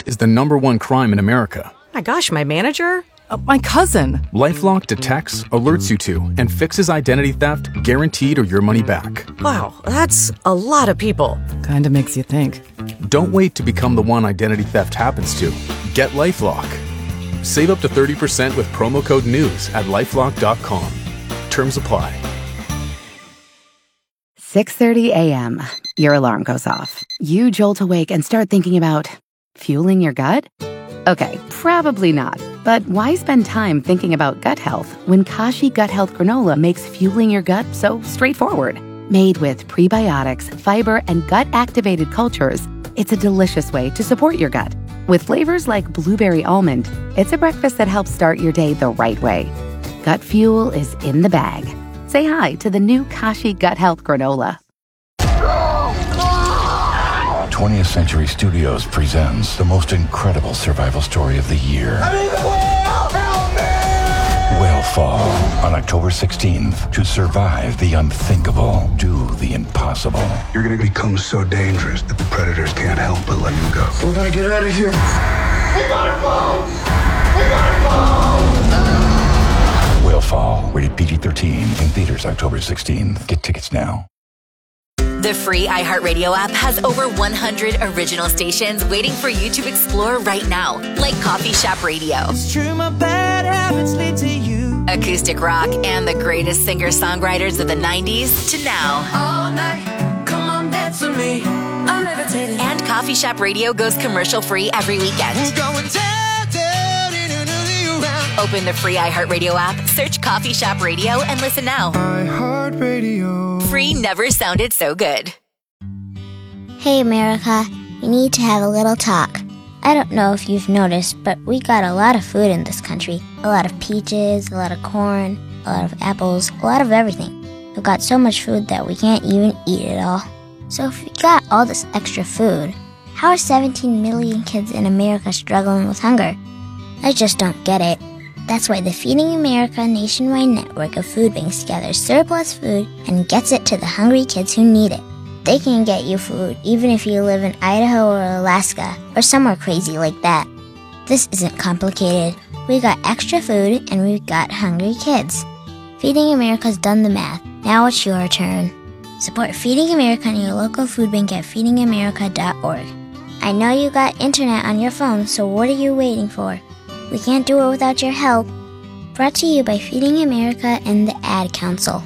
is the #1 crime in America. My gosh, my manager? My cousin. LifeLock detects, alerts you to, and fixes identity theft guaranteed or your money back. Wow, that's a lot of people. Kinda makes you think. Don't wait to become the one identity theft happens to. Get LifeLock. Save up to 30% with promo code NEWS at LifeLock.com. Terms apply. 6:30 a.m. Your alarm goes off. You jolt awake and start thinking about fueling your gut? Okay, probably not. But why spend time thinking about gut health when Kashi Gut Health Granola makes fueling your gut so straightforward? Made with prebiotics, fiber, and gut-activated cultures, it's a delicious way to support your gut. With flavors like blueberry almond, it's a breakfast that helps start your day the right way. Gut fuel is in the bag. Say hi to the new Kashi Gut Health Granola. 20th Century Studios presents the most incredible survival story of the year. I'm in the whale! Help me! Whalefall. On October 16th, to survive the unthinkable, do the impossible. You're gonna become so dangerous that the predators can't help but let you go. We gotta get out of here. We gotta fall! We gotta fall! Whalefall. Rated PG-13. In theaters October 16th. Get tickets now. The free iHeartRadio app has over 100 original stations waiting for you to explore right now, like Coffee Shop Radio, It's true, my bad habits lead to you. acoustic rock, and the greatest singer-songwriters of the 90s to now. All night, come on, dance with me. I'm levitating. And Coffee Shop Radio goes commercial-free every weekend. We're going down, down, in another round. Open the free iHeartRadio app, search Coffee Shop Radio, and listen now. iHeartRadio. Free never sounded so good. Hey America, we need to have a little talk. I don't know if you've noticed, but we got a lot of food in this country. A lot of peaches, a lot of corn, a lot of apples, a lot of everything. We've got so much food that we can't even eat it all. So if we got all this extra food, how are 17 million kids in America struggling with hunger? I just don't get it. That's why the Feeding America nationwide network of food banks gathers surplus food and gets it to the hungry kids who need it. They can get you food even if you live in Idaho or Alaska or somewhere crazy like that. This isn't complicated. We got extra food and we've got hungry kids. Feeding America's done the math. Now it's your turn. Support Feeding America and your local food bank at feedingamerica.org. I know you got internet on your phone, so what are you waiting for? We can't do it without your help. Brought to you by Feeding America and the Ad Council.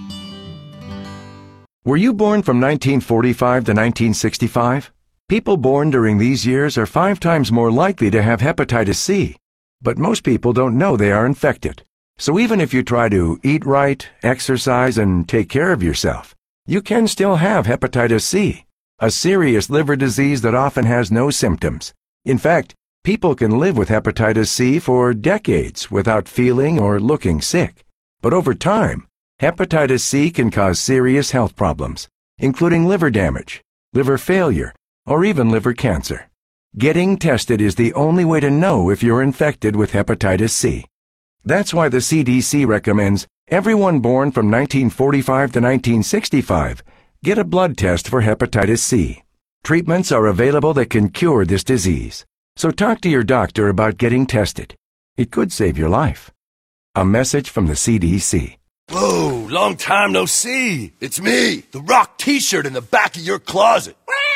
Were you born from 1945 to 1965? People born during these years are 5 times more likely to have hepatitis C. But most people don't know they are infected. So even if you try to eat right, exercise, and take care of yourself, you can still have hepatitis C, a serious liver disease that often has no symptoms. In fact, people can live with hepatitis C for decades without feeling or looking sick. But over time, hepatitis C can cause serious health problems, including liver damage, liver failure, or even liver cancer. Getting tested is the only way to know if you're infected with hepatitis C. That's why the CDC recommends everyone born from 1945 to 1965 get a blood test for hepatitis C. Treatments are available that can cure this disease. So talk to your doctor about getting tested. It could save your life. A message from the CDC. Whoa, long time no see. It's me, the Rock t-shirt in the back of your closet.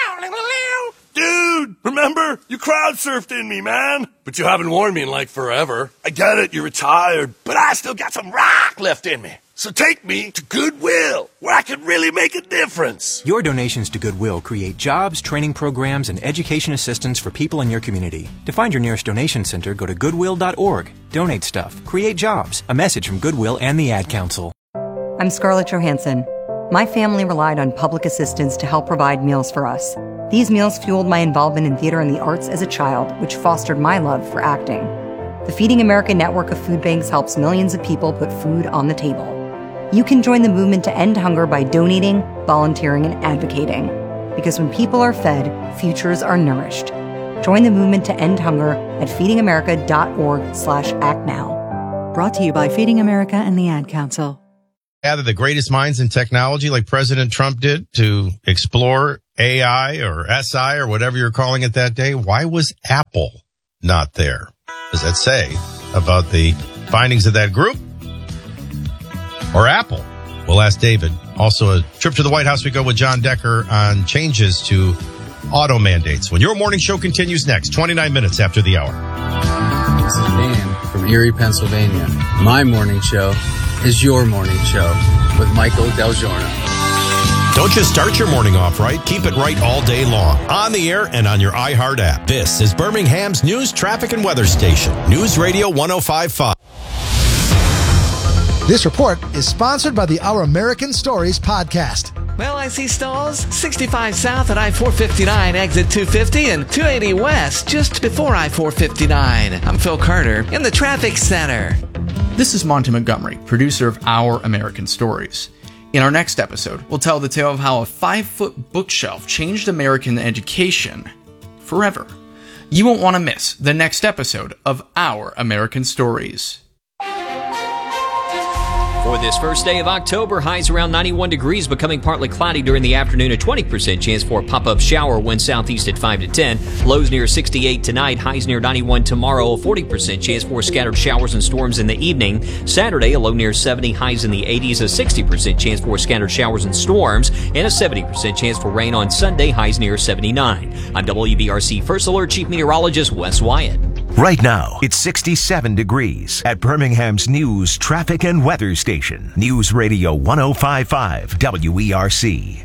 Dude, remember? You crowd surfed in me, man. But you haven't worn me in like forever. I get it, you're retired, but I still got some rock left in me. So take me to Goodwill, where I can really make a difference. Your donations to Goodwill create jobs, training programs, and education assistance for people in your community. To find your nearest donation center, go to goodwill.org. Donate stuff. Create jobs. A message from Goodwill and the Ad Council. I'm Scarlett Johansson. My family relied on public assistance to help provide meals for us. These meals fueled my involvement in theater and the arts as a child, which fostered my love for acting. The Feeding America network of food banks helps millions of people put food on the table. You can join the movement to end hunger by donating, volunteering, and advocating. Because when people are fed, futures are nourished. Join the movement to end hunger at feedingamerica.org/actnow. Brought to you by Feeding America and the Ad Council. gather the greatest minds in technology like President Trump did to explore AI or SI or whatever you're calling it that day? Why was Apple not there? What does that say about the findings of that group? Or Apple? We'll ask David. Also, a trip to the White House. We go with John Decker on changes to auto mandates. When your morning show continues next, 29 minutes after the hour. This is Dan from Erie, Pennsylvania. My morning show is your morning show with Michael Del Giorno. Don't just start your morning off right. Keep it right all day long. On the air and on your iHeart app. This is Birmingham's news, traffic, and weather station. News Radio 105.5. This report is sponsored by the Our American Stories podcast. Well, I see stalls 65 south at I-459, exit 250, and 280 west, just before I-459. I'm Phil Carter in the traffic center. This is Monty Montgomery, producer of Our American Stories. In our next episode, we'll tell the tale of how a 5-foot bookshelf changed American education forever. You won't want to miss the next episode of Our American Stories. For this first day of October, highs around 91 degrees, becoming partly cloudy during the afternoon. A 20% chance for a pop-up shower, wind southeast at 5 to 10. Lows near 68 tonight, highs near 91 tomorrow. A 40% chance for scattered showers and storms in the evening. Saturday, a low near 70, highs in the 80s. A 60% chance for scattered showers and storms. And a 70% chance for rain on Sunday, highs near 79. I'm WBRC First Alert Chief Meteorologist Wes Wyatt. Right now, it's 67 degrees at Birmingham's news, traffic, and weather station. News Radio 105.5 WERC.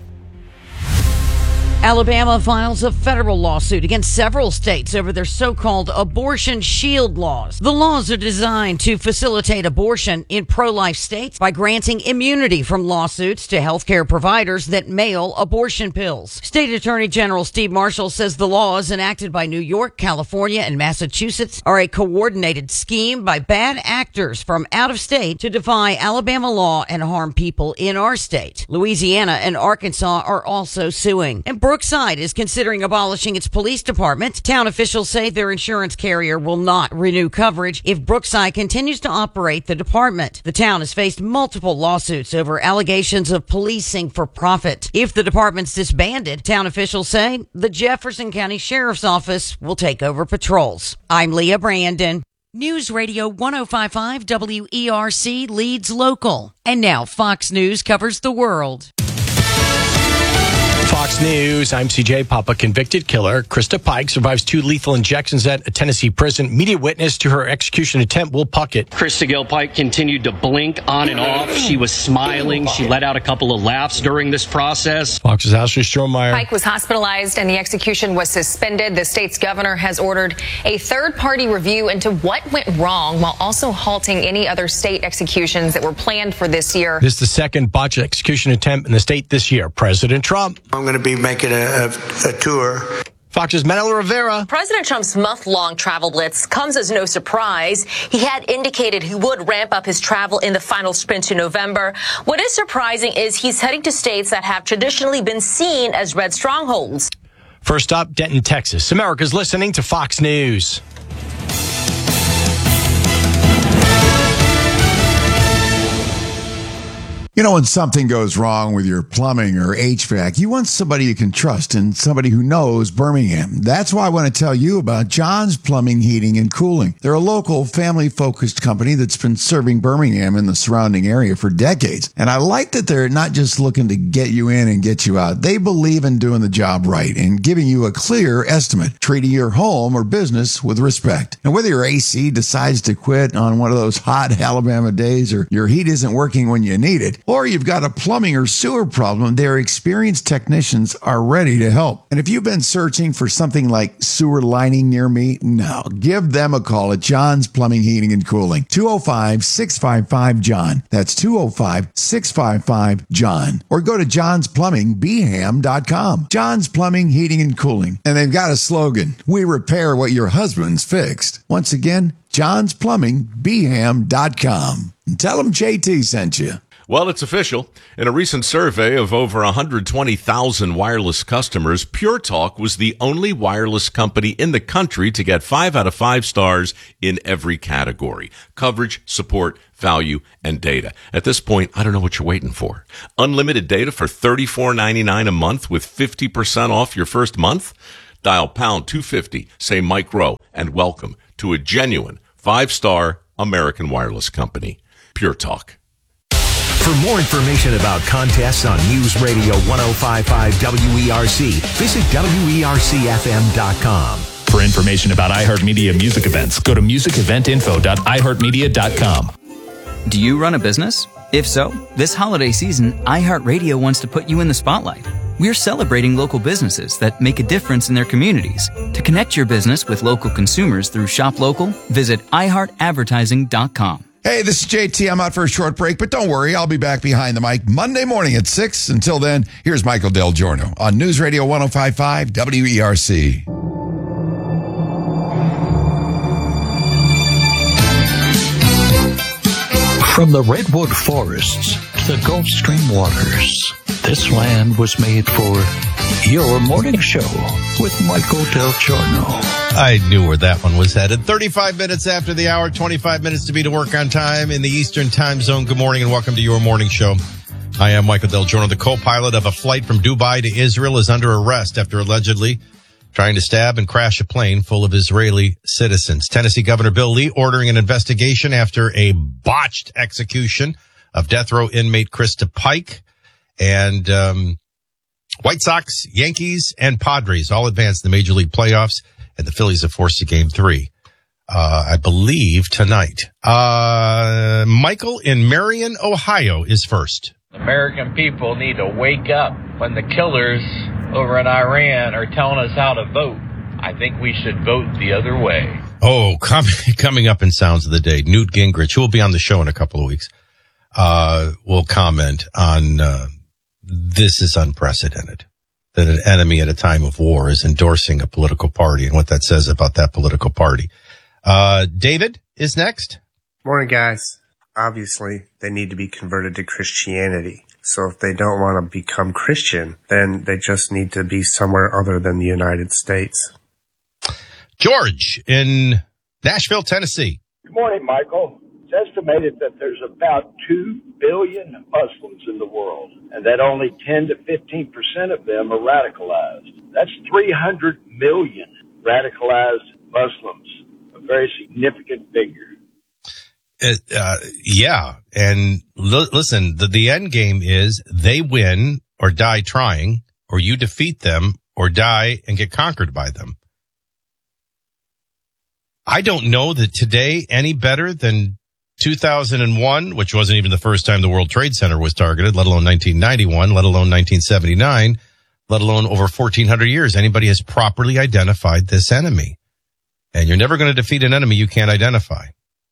Alabama files a federal lawsuit against several states over their so-called abortion shield laws. The laws are designed to facilitate abortion in pro-life states by granting immunity from lawsuits to healthcare providers that mail abortion pills. State Attorney General Steve Marshall says the laws enacted by New York, California, and Massachusetts are a coordinated scheme by bad actors from out of state to defy Alabama law and harm people in our state. Louisiana and Arkansas are also suing. And Brookside is considering abolishing its police department. Town officials say their insurance carrier will not renew coverage if Brookside continues to operate the department. The town has faced multiple lawsuits over allegations of policing for profit. If the department's disbanded, town officials say the Jefferson County Sheriff's Office will take over patrols. I'm Leah Brandon. News Radio 105.5 WERC leads local. And now Fox News covers the world. Fox News, I'm CJ. Papa convicted killer Krista Pike survives 2 lethal injections at a Tennessee prison. Media witness to her execution attempt, Will Puckett. Krista Gail Pike continued to blink on and off. She was smiling. She let out a couple of laughs during this process. Fox's Ashley Strohmeyer. Pike was hospitalized and the execution was suspended. The state's governor has ordered a third-party review into what went wrong while also halting any other state executions that were planned for this year. This is the second botched execution attempt in the state this year. President Trump. I'm going to be making a tour. Fox's Manolo Rivera. President Trump's month-long travel blitz comes as no surprise. He had indicated he would ramp up his travel in the final sprint to November. What is surprising is he's heading to states that have traditionally been seen as red strongholds. First up, Denton, Texas. America's listening to Fox News. You know, when something goes wrong with your plumbing or HVAC, you want somebody you can trust and somebody who knows Birmingham. That's why I want to tell you about John's Plumbing, Heating, and Cooling. They're a local, family-focused company that's been serving Birmingham and the surrounding area for decades. And I like that they're not just looking to get you in and get you out. They believe in doing the job right and giving you a clear estimate, treating your home or business with respect. And whether your AC decides to quit on one of those hot Alabama days or your heat isn't working when you need it, or you've got a plumbing or sewer problem, their experienced technicians are ready to help. And if you've been searching for something like sewer lining near me, no, give them a call at John's Plumbing, Heating, and Cooling. 205-655-JOHN. That's 205-655-JOHN. Or go to johnsplumbingbham.com. John's Plumbing, Heating, and Cooling. And they've got a slogan: we repair what your husband's fixed. Once again, johnsplumbingbham.com. And tell them JT sent you. Well, it's official. In a recent survey of over 120,000 wireless customers, Pure Talk was the only wireless company in the country to get 5 out of 5 stars in every category: coverage, support, value, and data. At this point, I don't know what you're waiting for. Unlimited data for $34.99 a month with 50% off your first month? Dial pound 250, say Mike Rowe, and welcome to a genuine 5-star American wireless company. Pure Talk. For more information about contests on News Radio 105.5 WERC, visit WERCFM.com. For information about iHeartMedia music events, go to musiceventinfo.iHeartMedia.com. Do you run a business? If so, this holiday season, iHeartRadio wants to put you in the spotlight. We're celebrating local businesses that make a difference in their communities. To connect your business with local consumers through Shop Local, visit iHeartAdvertising.com. Hey, this is JT. I'm out for a short break, but don't worry. I'll be back behind the mic Monday morning at 6. Until then, here's Michael Del Giorno on News Radio 105.5 WERC. From the redwood forests to the Gulf Stream waters, this land was made for your morning show with Michael Del Giorno. I knew where that one was headed. 35 minutes after the hour, 25 minutes to be to work on time in the Eastern Time Zone. Good morning and welcome to your morning show. I am Michael Del Giorno. The co-pilot of a flight from Dubai to Israel is under arrest after allegedly trying to stab and crash a plane full of Israeli citizens. Tennessee Governor Bill Lee ordering an investigation after a botched execution of death row inmate Krista Pike. And White Sox, Yankees, and Padres all advanced in the Major League playoffs, and the Phillies have forced to Game 3, I believe, tonight. Michael in Marion, Ohio is first. American people need to wake up when the killers over in Iran are telling us how to vote. I think we should vote the other way. Oh, coming up in Sounds of the Day, Newt Gingrich, who will be on the show in a couple of weeks, will comment on this is unprecedented, that an enemy at a time of war is endorsing a political party and what that says about that political party. David is next. Morning, guys. Obviously, they need to be converted to Christianity. So if they don't want to become Christian, then they just need to be somewhere other than the United States. George in Nashville, Tennessee. Good morning, Michael. It's estimated that there's about 2 billion Muslims in the world, and that only 10 to 15% of them are radicalized. That's 300 million radicalized Muslims, a very significant figure. Yeah. And listen, the end game is they win or die trying, or you defeat them or die and get conquered by them. I don't know that today any better than 2001, which wasn't even the first time the World Trade Center was targeted, let alone 1991, let alone 1979, let alone over 1,400 years. Anybody has properly identified this enemy. And you're never going to defeat an enemy you can't identify.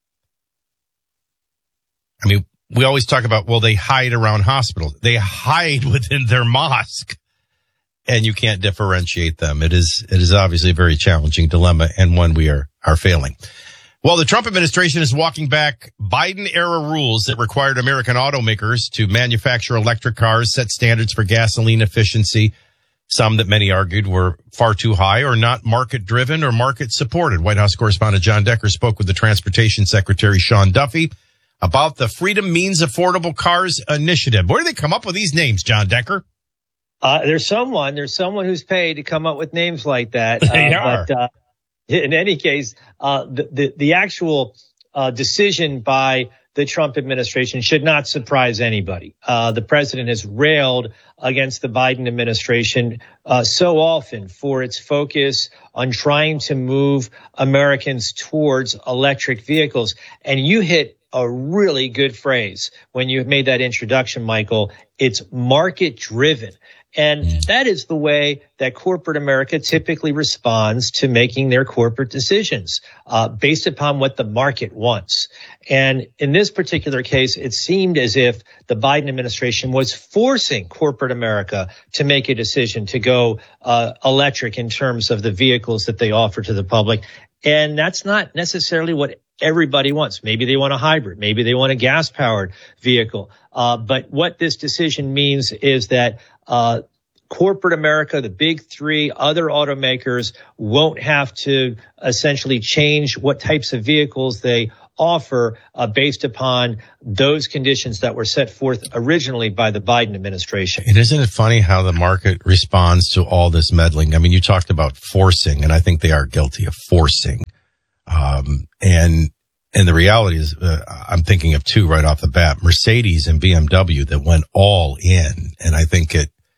I mean, we always talk about, well, they hide around hospitals. They hide within their mosque, and you can't differentiate them. It is obviously a very challenging dilemma and one we are failing. Well, the Trump administration is walking back Biden-era rules that required American automakers to manufacture electric cars, set standards for gasoline efficiency, some that many argued were far too high or not market-driven or market-supported. White House correspondent John Decker spoke with the Transportation Secretary Sean Duffy about the Freedom Means Affordable Cars Initiative. Where do they come up with these names, John Decker? There's someone who's paid to come up with names like that. They are. But in any case, the actual decision by the Trump administration should not surprise anybody. The president has railed against the Biden administration so often for its focus on trying to move Americans towards electric vehicles. And you hit a really good phrase when you made that introduction, Michael. It's market driven. And that is the way that corporate America typically responds to making their corporate decisions, based upon what the market wants. And in this particular case, it seemed as if the Biden administration was forcing corporate America to make a decision to go electric in terms of the vehicles that they offer to the public. And that's not necessarily what everybody wants. Maybe they want a hybrid. Maybe they want a gas-powered vehicle. But what this decision means is that corporate America, the big three, other automakers won't have to essentially change what types of vehicles they offer based upon those conditions that were set forth originally by the Biden administration. And isn't it funny how the market responds to all this meddling? I mean, you talked about forcing, and I think they are guilty of forcing. And the reality is, I'm thinking of two right off the bat, Mercedes and BMW that went all in. And I think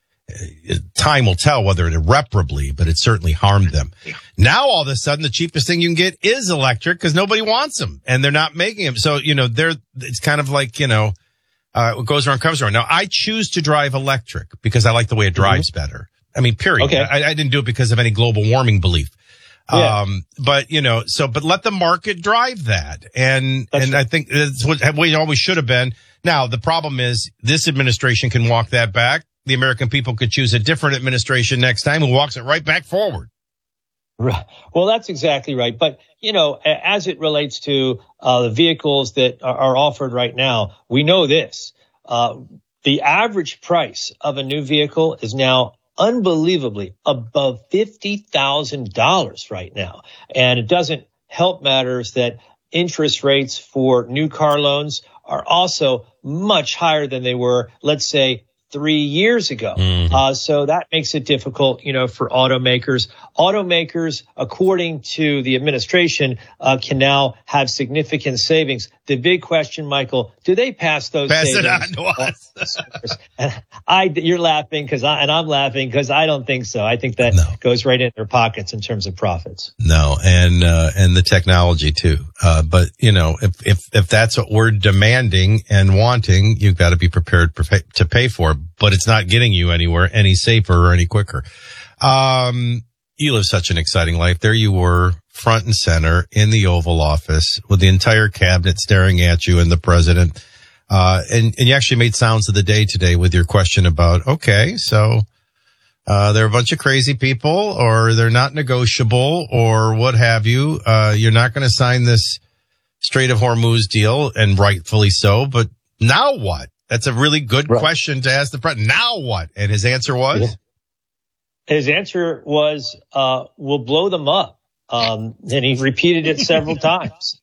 time will tell whether it irreparably, but it certainly harmed them. Now, all of a sudden, the cheapest thing you can get is electric because nobody wants them and they're not making them. So, it's kind of like, what goes around comes around. Now, I choose to drive electric because I like the way it drives better. I mean, period. Okay. I didn't do it because of any global warming belief. Yeah. But let the market drive that. And I think that's what we always should have been. Now, the problem is this administration can walk that back. The American people could choose a different administration next time who walks it right back forward. Right. Well, that's exactly right. But, as it relates to the vehicles that are offered right now, we know this. The average price of a new vehicle is now unbelievably above $50,000 right now. And it doesn't help matters that interest rates for new car loans are also much higher than they were, let's say, 3 years ago. So that makes it difficult, for automakers. Automakers, according to the administration, can now have significant savings. The big question, Michael, do they pass those savings? Pass it on to us. You're laughing I'm laughing because I don't think so. I think that goes right in their pockets in terms of profits. No, and the technology too. But if that's what we're demanding and wanting, you've got to be prepared to pay for it. But it's not getting you anywhere any safer or any quicker. You live such an exciting life. There you were, front and center in the Oval Office with the entire cabinet staring at you and the president. And you actually made sounds of the day today with your question about, okay, so they're a bunch of crazy people or they're not negotiable or what have you. You're not going to sign this Strait of Hormuz deal, and rightfully so. But now what? That's a really good question to ask the president. Now what? And his answer was? His answer was, we'll blow them up. And he repeated it several times.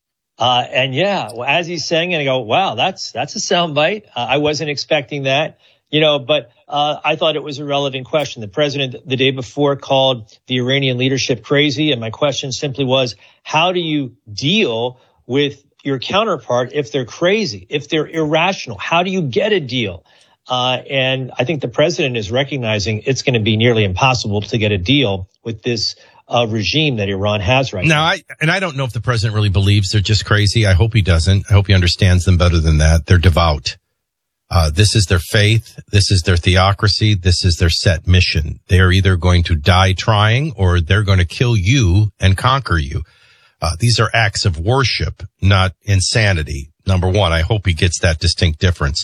As he's saying it, I go, wow, that's a soundbite. I wasn't expecting that, but I thought it was a relevant question. The president the day before called the Iranian leadership crazy. And my question simply was, how do you deal with your counterpart if they're crazy, if they're irrational? How do you get a deal? And I think the president is recognizing it's going to be nearly impossible to get a deal with this regime that Iran has right now. I don't know if the president really believes they're just crazy. I hope he doesn't. I hope he understands them better than that. They're devout. This is their faith. This is their theocracy. This is their set mission. They are either going to die trying or they're going to kill you and conquer you. These are acts of worship, not insanity. Number one, I hope he gets that distinct difference.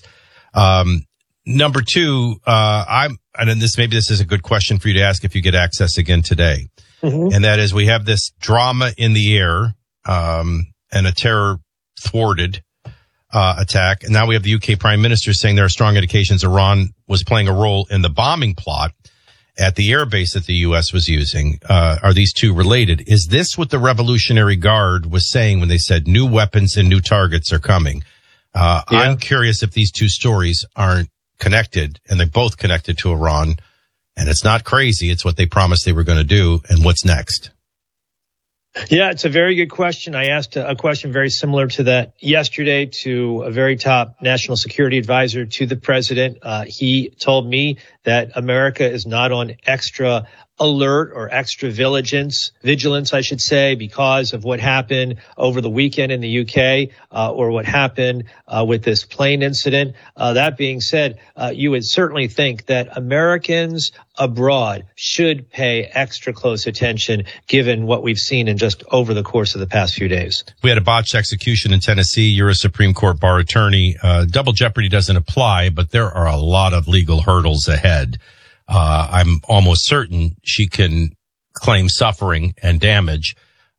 Number two, maybe this is a good question for you to ask if you get access again today. Mm-hmm. And that is, we have this drama in the air, and a terror thwarted, attack. And now we have the UK Prime Minister saying there are strong indications Iran was playing a role in the bombing plot at the airbase that the U.S. was using. Are these two related? Is this what the Revolutionary Guard was saying when they said new weapons and new targets are coming? I'm curious if these two stories aren't connected, and they're both connected to Iran. And it's not crazy. It's what they promised they were going to do. And what's next? Yeah, it's a very good question. I asked a question very similar to that yesterday to a very top national security advisor to the president. He told me that America is not on extra alert or extra vigilance, I should say, because of what happened over the weekend in the UK, or what happened with this plane incident. That being said, you would certainly think that Americans abroad should pay extra close attention given what we've seen in just over the course of the past few days. We had a botched execution in Tennessee. You're a Supreme Court bar attorney. Double jeopardy doesn't apply, but there are a lot of legal hurdles ahead. I'm almost certain she can claim suffering and damage.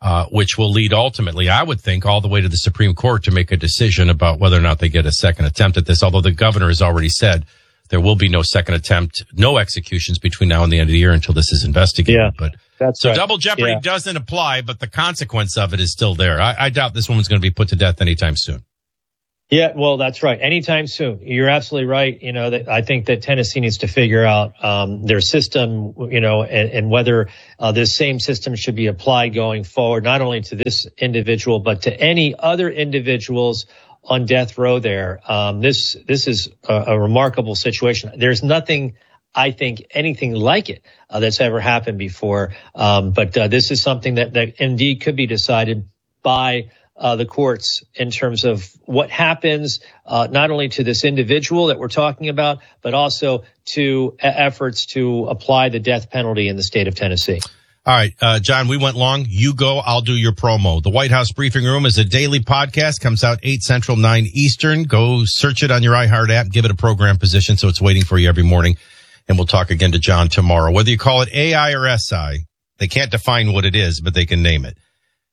which will lead ultimately, I would think, all the way to the Supreme Court to make a decision about whether or not they get a second attempt at this. Although the governor has already said there will be no second attempt, no executions between now and the end of the year until this is investigated. Yeah, but that's so right. double jeopardy doesn't apply, but the consequence of it is still there. I doubt this woman's going to be put to death anytime soon. Yeah, well, that's right. Anytime soon. You're absolutely right. I think that Tennessee needs to figure out their system, and whether this same system should be applied going forward, not only to this individual, but to any other individuals on death row there. This is a remarkable situation. There's nothing, I think, anything like it that's ever happened before. But this is something that indeed could be decided by the courts in terms of what happens, not only to this individual that we're talking about, but also to efforts to apply the death penalty in the state of Tennessee. All right, John, we went long. You go, I'll do your promo. The White House Briefing Room is a daily podcast, comes out 8 Central, 9 Eastern. Go search it on your iHeart app, give it a program position so it's waiting for you every morning. And we'll talk again to John tomorrow. Whether you call it AI or SI, they can't define what it is, but they can name it.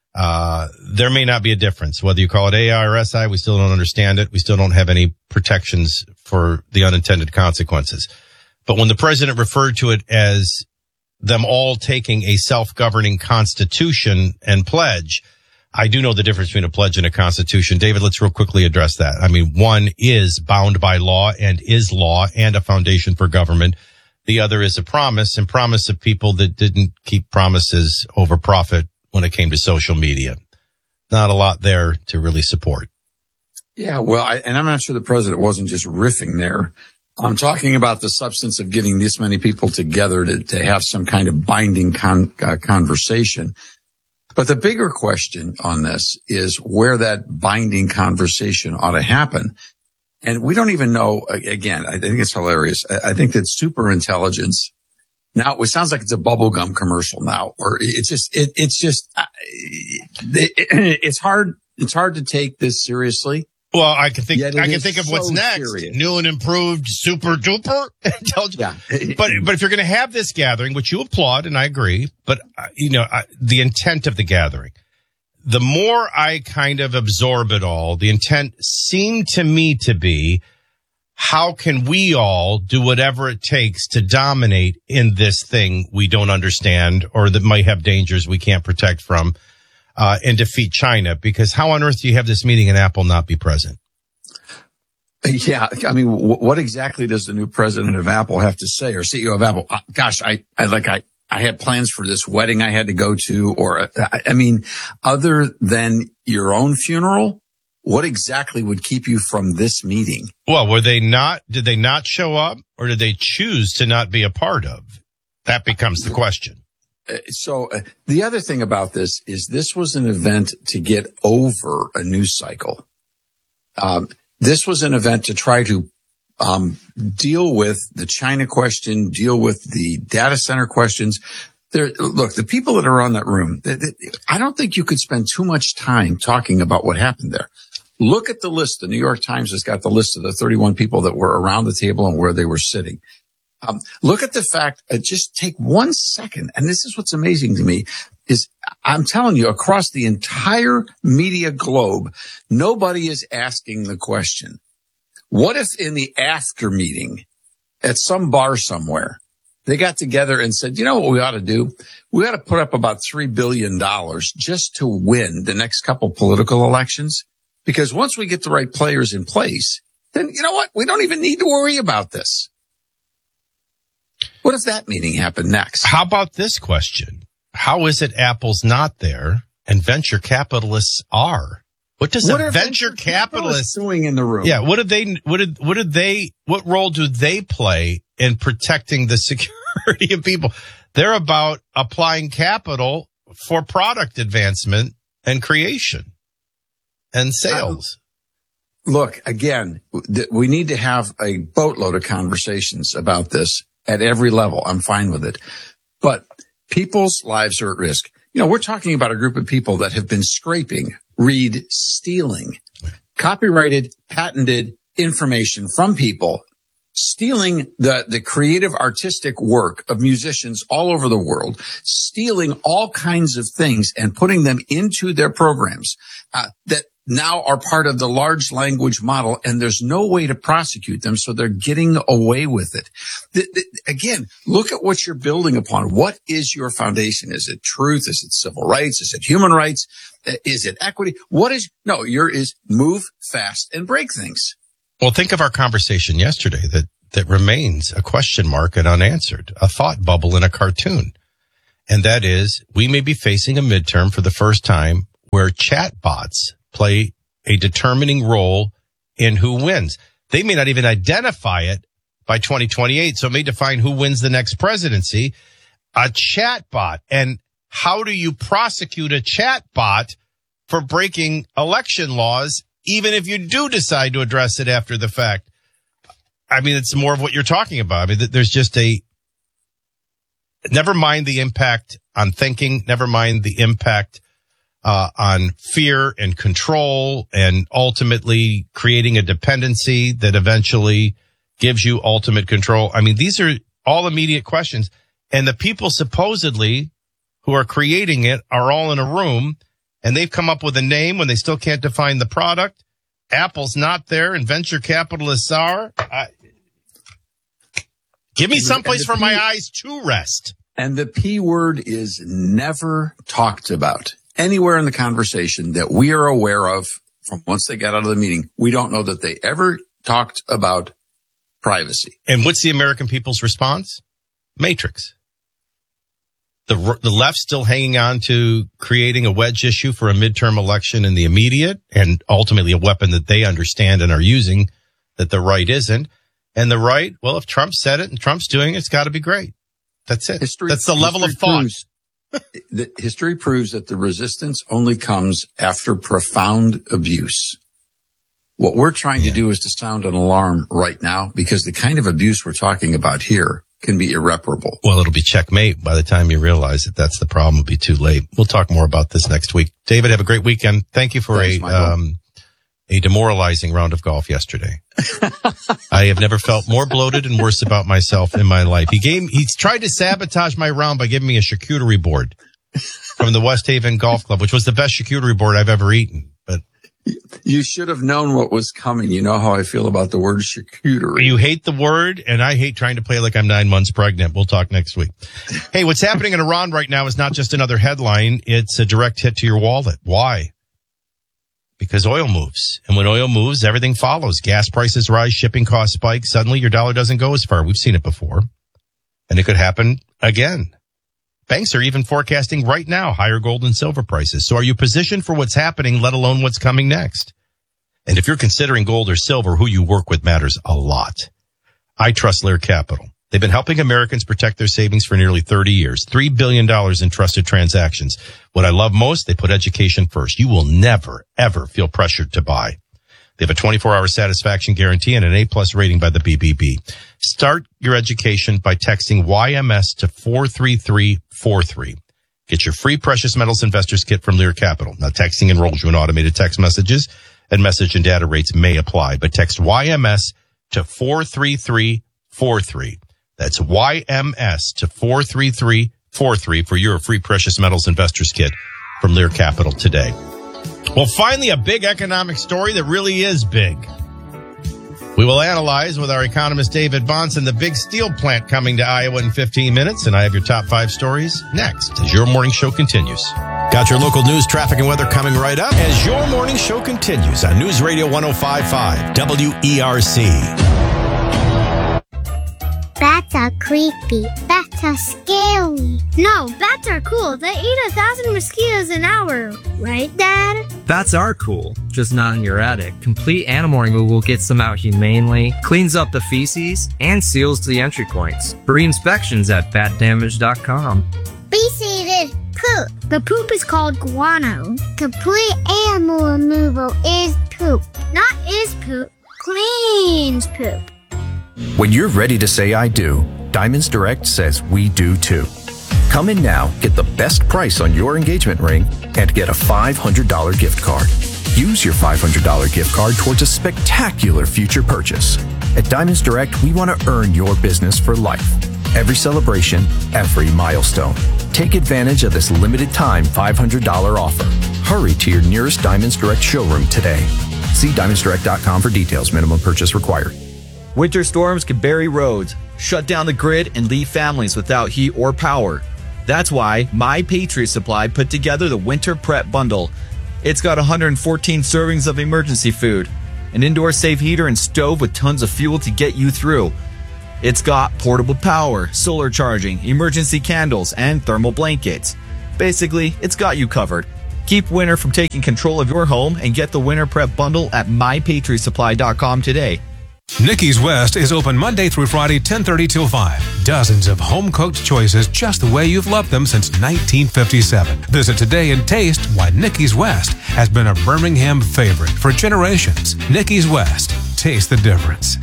There may not be a difference. Whether you call it AI or SI, we still don't understand it. We still don't have any protections for the unintended consequences. But when the president referred to it as them all taking a self-governing constitution and pledge, I do know the difference between a pledge and a constitution. David, let's real quickly address that. I mean, one is bound by law and is law and a foundation for government. The other is a promise, and promise of people that didn't keep promises over profit when it came to social media. Not a lot there to really support. Yeah, well, and I'm not sure the president wasn't just riffing there. I'm talking about the substance of getting this many people together to have some kind of binding conversation. But the bigger question on this is where that binding conversation ought to happen. And we don't even know, again, I think it's hilarious. I think that super intelligence, now it sounds like it's a bubblegum commercial now, or it's hard to take this seriously. Well, I can think of what's next. Serious. New and improved, super duper intelligence. Yeah. But if you're going to have this gathering, which you applaud, and I agree, but the intent of the gathering, the more I kind of absorb it all, the intent seemed to me to be, how can we all do whatever it takes to dominate in this thing we don't understand or that might have dangers we can't protect from? And defeat China, because how on earth do you have this meeting and Apple not be present? Yeah, I mean, what exactly does the new president of Apple have to say, or CEO of Apple? Gosh, I had plans for this wedding I had to go to, or I mean, other than your own funeral, what exactly would keep you from this meeting? Well, did they not show up, or did they choose to not be a part of? That becomes the question. So the other thing about this is this was an event to get over a news cycle. This was an event to try to deal with the China question, deal with the data center questions. Look, the people that are on that room, I don't think you could spend too much time talking about what happened there. Look at the list. The New York Times has got the list of the 31 people that were around the table and where they were sitting. Look at the fact, just take 1 second, and this is what's amazing to me, is I'm telling you, across the entire media globe, nobody is asking the question, what if in the after meeting at some bar somewhere, they got together and said, you know what we ought to do? We ought to put up about $3 billion just to win the next couple political elections. Because once we get the right players in place, then you know what? We don't even need to worry about this. What if that meeting happened next? How about this question? How is it Apple's not there and venture capitalists are? What venture capitalists doing in the room? Yeah. What role do they play in protecting the security of people? They're about applying capital for product advancement and creation and sales. Look, again, we need to have a boatload of conversations about this at every level. I'm fine with it. But people's lives are at risk. We're talking about a group of people that have been scraping, stealing copyrighted, patented information from people stealing the creative artistic work of musicians all over the world, stealing all kinds of things and putting them into their programs that now are part of the large language model, and there's no way to prosecute them, so they're getting away with it. Again, look at what you're building upon. What is your foundation? Is it truth? Is it civil rights? Is it human rights? Is it equity? Is move fast and break things. Well, think of our conversation yesterday that remains a question mark and unanswered, a thought bubble in a cartoon. And that is, we may be facing a midterm for the first time where chatbots play a determining role in who wins. They may not even identify it by 2028, so it may define who wins the next presidency. A chatbot. And how do you prosecute a chatbot for breaking election laws, even if you do decide to address it after the fact? I mean, it's more of what you're talking about. I mean, there's just never mind the impact on thinking, never mind the impact on fear and control, and ultimately creating a dependency that eventually gives you ultimate control. I mean, these are all immediate questions. And the people supposedly who are creating it are all in a room, and they've come up with a name when they still can't define the product. Apple's not there, and venture capitalists are. Give me someplace for my eyes to rest. And the P word is never talked about anywhere in the conversation that we are aware of from once they got out of the meeting. We don't know that they ever talked about privacy. And what's the American people's response? Matrix. The left's still hanging on to creating a wedge issue for a midterm election in the immediate, and ultimately a weapon that they understand and are using that the right isn't. And the right, well, if Trump said it and Trump's doing it, it's got to be great. That's it. That's the level of thought. History proves that the resistance only comes after profound abuse. What we're trying to do is to sound an alarm right now, because the kind of abuse we're talking about here can be irreparable. Well, it'll be checkmate by the time you realize that that's the problem. It'll be too late. We'll talk more about this next week. David, have a great weekend. Thank you for a demoralizing round of golf yesterday. I have never felt more bloated and worse about myself in my life. He tried to sabotage my round by giving me a charcuterie board from the West Haven Golf Club, which was the best charcuterie board I've ever eaten. But you should have known what was coming. You know how I feel about the word charcuterie. You hate the word, and I hate trying to play like I'm 9 months pregnant. We'll talk next week. Hey, what's happening in Iran right now is not just another headline. It's a direct hit to your wallet. Why? Because oil moves. And when oil moves, everything follows. Gas prices rise, shipping costs spike. Suddenly your dollar doesn't go as far. We've seen it before. And it could happen again. Banks are even forecasting right now higher gold and silver prices. So are you positioned for what's happening, let alone what's coming next? And if you're considering gold or silver, who you work with matters a lot. I trust Lear Capital. They've been helping Americans protect their savings for nearly 30 years. $3 billion in trusted transactions. What I love most, they put education first. You will never, ever feel pressured to buy. They have a 24-hour satisfaction guarantee and an A+ rating by the BBB. Start your education by texting YMS to 43343. Get your free Precious Metals Investors Kit from Lear Capital. Now, texting enrolls you in automated text messages, and message and data rates may apply. But text YMS to 43343. That's YMS to 43343 for your free Precious Metals Investors Kit from Lear Capital today. Well, finally, a big economic story that really is big. We will analyze with our economist David Bahnsen the big steel plant coming to Iowa in 15 minutes, and I have your top 5 stories next as your morning show continues. Got your local news, traffic, and weather coming right up as your morning show continues on News Radio 105.5 WERC. Bats are creepy. Bats are scary. No, bats are cool. They eat 1,000 mosquitoes an hour. Right, Dad? Bats are cool, just not in your attic. Complete animal removal gets them out humanely, cleans up the feces, and seals the entry points. Free inspections at batdamage.com. Be-seated poop. The poop is called guano. Complete animal removal is poop. Not is poop. Cleans poop. When you're ready to say I do, Diamonds Direct says we do too. Come in now, get the best price on your engagement ring, and get a $500 gift card. Use your $500 gift card towards a spectacular future purchase. At Diamonds Direct, we want to earn your business for life. Every celebration, every milestone. Take advantage of this limited time $500 offer. Hurry to your nearest Diamonds Direct showroom today. See diamondsdirect.com for details. Minimum purchase required. Winter storms can bury roads, shut down the grid, and leave families without heat or power. That's why My Patriot Supply put together the Winter Prep Bundle. It's got 114 servings of emergency food, an indoor safe heater and stove with tons of fuel to get you through. It's got portable power, solar charging, emergency candles, and thermal blankets. Basically, it's got you covered. Keep winter from taking control of your home and get the Winter Prep Bundle at mypatriotsupply.com today. Nikki's West is open Monday through Friday, 10:30 till 5. Dozens of home-cooked choices just the way you've loved them since 1957. Visit today and taste why Nikki's West has been a Birmingham favorite for generations. Nikki's West. Taste the difference.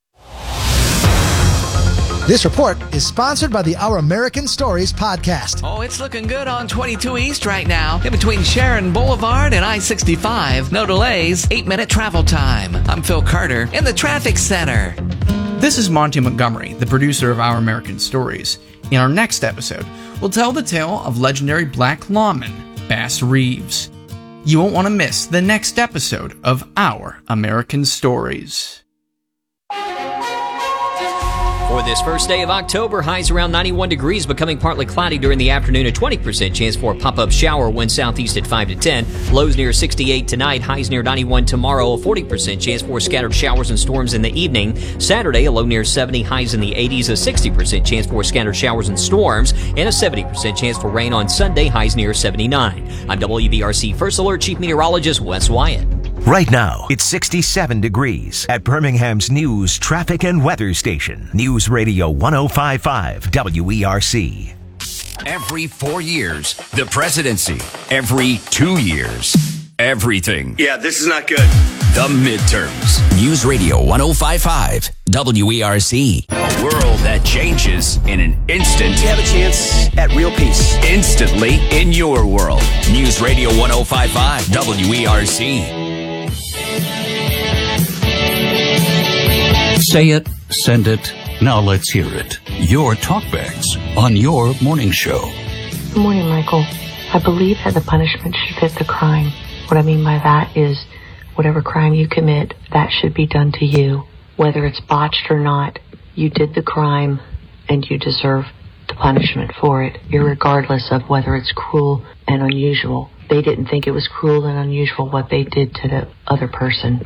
This report is sponsored by the Our American Stories podcast. Oh, it's looking good on 22 East right now. In between Sharon Boulevard and I-65. No delays, 8-minute travel time. I'm Phil Carter in the traffic center. This is Monty Montgomery, the producer of Our American Stories. In our next episode, we'll tell the tale of legendary black lawman Bass Reeves. You won't want to miss the next episode of Our American Stories. For this first day of October, highs around 91 degrees, becoming partly cloudy during the afternoon. A 20% chance for a pop-up shower, wind southeast at 5 to 10. Lows near 68 tonight, highs near 91 tomorrow. A 40% chance for scattered showers and storms in the evening. Saturday, a low near 70, highs in the 80s. A 60% chance for scattered showers and storms. And a 70% chance for rain on Sunday, highs near 79. I'm WBRC First Alert Chief Meteorologist Wes Wyatt. Right now, it's 67 degrees at Birmingham's news, traffic, and weather station. News Radio 105.5 WERC. Every 4 years, the presidency. Every 2 years, everything. Yeah, this is not good. The midterms. News Radio 105.5 WERC. A world that changes in an instant. You have a chance at real peace. Instantly in your world. News Radio 105.5 WERC. Say it, send it, now let's hear it. Your talkbacks on your morning show. Good morning, Michael. I believe that the punishment should fit the crime. What I mean by that is whatever crime you commit, that should be done to you. Whether it's botched or not, you did the crime and you deserve the punishment for it, irregardless of whether it's cruel and unusual. They didn't think it was cruel and unusual what they did to the other person.